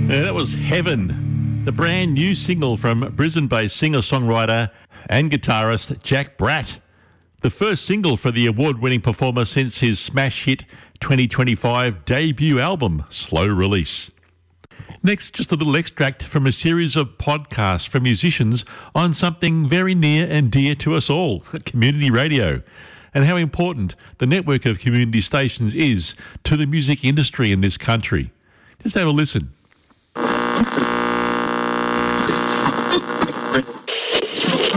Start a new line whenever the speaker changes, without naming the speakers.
Yeah, that was Heaven, the brand new single from Brisbane-based singer-songwriter and guitarist Jack Bratt. The first single for the award-winning performer since his smash hit 2025 debut album, Slow Release. Next, just a little extract from a series of podcasts from musicians on something very near and dear to us all, community radio, and how important the network of community stations is to the music industry in this country. Just have a listen.